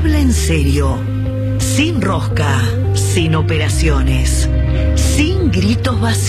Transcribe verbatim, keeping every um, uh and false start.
habla en serio, sin rosca, sin operaciones, sin gritos vacíos.